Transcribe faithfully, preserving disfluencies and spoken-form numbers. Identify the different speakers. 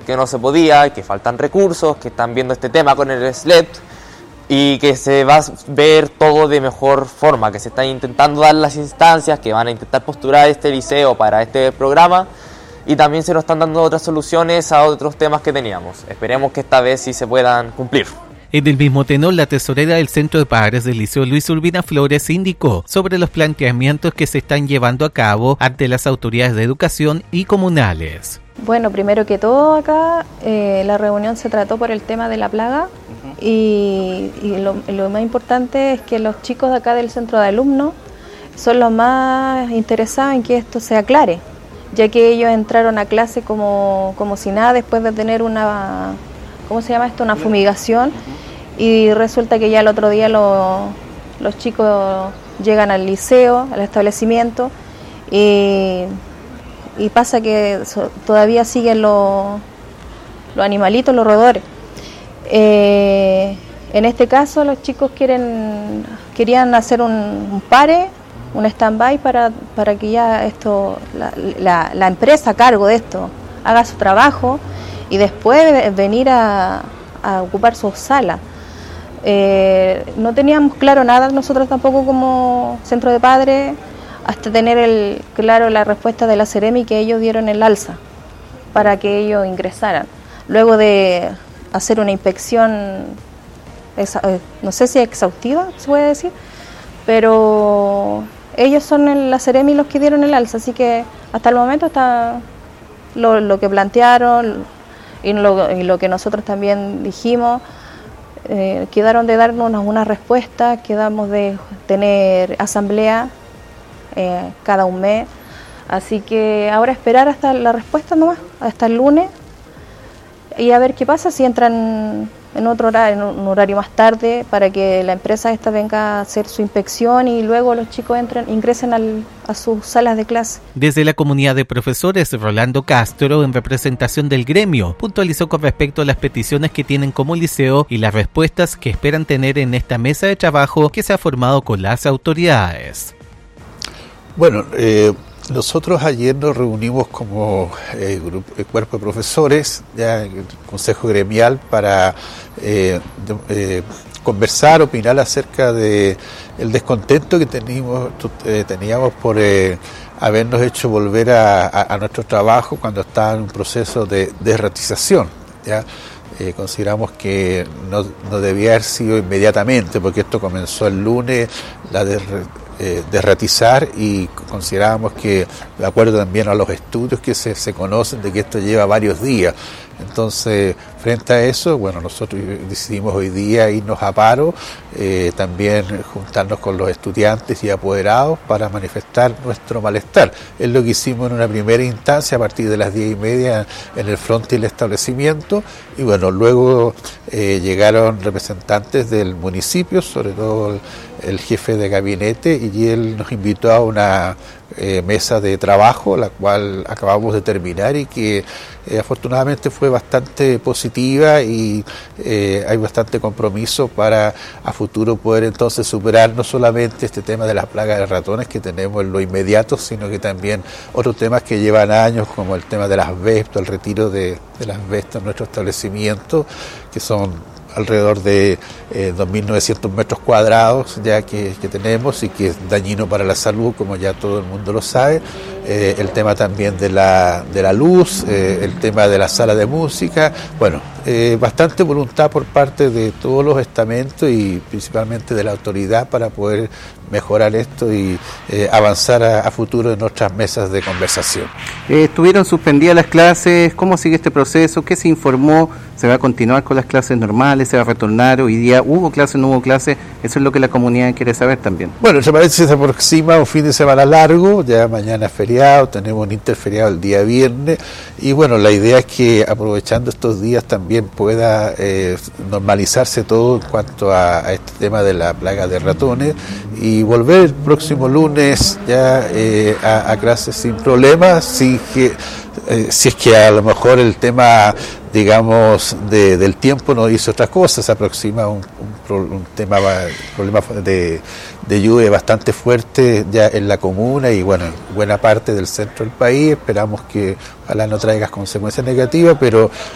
Speaker 1: porque no se podía, que faltan recursos, que están viendo este tema con el S L E P y que se va a ver todo de mejor forma, que se están intentando dar las instancias, que van a intentar postular este liceo para este programa y también se nos están dando otras soluciones a otros temas que teníamos. Esperemos que esta vez sí se puedan cumplir.
Speaker 2: En el mismo tenor, la tesorera del Centro de Padres del Liceo Luis Urbina Flores indicó sobre los planteamientos que se están llevando a cabo ante las autoridades de educación y comunales.
Speaker 3: Bueno, primero que todo acá, eh, la reunión se trató por el tema de la plaga uh-huh. y, y lo, lo más importante es que los chicos de acá del centro de alumnos son los más interesados en que esto se aclare, ya que ellos entraron a clase como, como si nada después de tener una... ¿Cómo se llama esto? Una fumigación. Uh-huh. Y resulta que ya el otro día lo, los chicos llegan al liceo, al establecimiento, y, y pasa que so, todavía siguen los, los animalitos, los roedores. Eh, en este caso los chicos quieren querían hacer un, un pare, un stand-by para, para que ya esto la, la, la empresa a cargo de esto haga su trabajo y después venir a, a ocupar su sala. Eh, no teníamos claro nada nosotros tampoco como centro de padres hasta tener el claro la respuesta de la Seremi que ellos dieron el alza para que ellos ingresaran. Luego de hacer una inspección, no sé si exhaustiva se puede decir, pero ellos son el, la Seremi los que dieron el alza, así que hasta el momento está lo, lo que plantearon y lo, y lo que nosotros también dijimos, eh, quedaron de darnos una, una respuesta, quedamos de tener asamblea eh, cada un mes, así que ahora esperar hasta la respuesta nomás, hasta el lunes, y a ver qué pasa, si entran en otro horario, en un horario más tarde, para que la empresa esta venga a hacer su inspección y luego los chicos entren, ingresen al, a sus salas de clase.
Speaker 2: Desde la comunidad de profesores, Rolando Castro, en representación del gremio, puntualizó con respecto a las peticiones que tienen como liceo y las respuestas que esperan tener en esta mesa de trabajo que se ha formado con las autoridades.
Speaker 4: Bueno, eh... nosotros ayer nos reunimos como eh, grupo, eh, cuerpo de profesores, ya en el Consejo Gremial, para eh, de, eh, conversar, opinar acerca de el descontento que teníamos, eh, teníamos por eh, habernos hecho volver a, a, a nuestro trabajo cuando estaba en un proceso de desratización, ¿ya? Eh, consideramos que no, no debía haber sido inmediatamente, porque esto comenzó el lunes, la de, eh, de ratizar, y considerábamos que, de acuerdo también a los estudios que se, se conocen, de que esto lleva varios días. Entonces, frente a eso, bueno, nosotros decidimos hoy día irnos a paro, eh, también juntarnos con los estudiantes y apoderados para manifestar nuestro malestar. Es lo que hicimos en una primera instancia a partir de las diez y media en el frente del establecimiento, y bueno, luego eh, llegaron representantes del municipio, sobre todo el, el jefe de gabinete, y él nos invitó a una eh, mesa de trabajo, la cual acabamos de terminar y que eh, afortunadamente fue bastante positiva, y eh, hay bastante compromiso para a futuro poder entonces superar no solamente este tema de las plagas de ratones que tenemos en lo inmediato, sino que también otros temas que llevan años, como el tema del asbesto, el retiro de, del asbesto en nuestro establecimiento, que son alrededor de eh, dos mil novecientos metros cuadrados ya que, que tenemos, y que es dañino para la salud, como ya todo el mundo lo sabe. Eh, el tema también de la, de la luz, eh, el tema de la sala de música, bueno, eh, bastante voluntad por parte de todos los estamentos y principalmente de la autoridad para poder mejorar esto y eh, avanzar a, a futuro en nuestras mesas de conversación.
Speaker 5: Eh, ¿Estuvieron suspendidas las clases? ¿Cómo sigue este proceso? ¿Qué se informó? ¿Se va a continuar con las clases normales? ¿Se va a retornar? ¿Hoy día hubo clase, no hubo clase? Eso es lo que la comunidad quiere saber también.
Speaker 4: Bueno, se parece que se aproxima un fin de semana largo, ya mañana es feriado, tenemos un interferiado el día viernes, y bueno, la idea es que aprovechando estos días también pueda eh, normalizarse todo en cuanto a, a este tema de la plaga de ratones, y volver el próximo lunes ya eh, a, a clases sin problemas, si, que, eh, si es que a lo mejor el tema, digamos, de, del tiempo no hizo otras cosas, se aproxima un, un, un tema, problema de, de lluvia bastante fuerte ya en la comuna y bueno, en buena parte del centro del país. Esperamos que ojalá no traiga consecuencias negativas, pero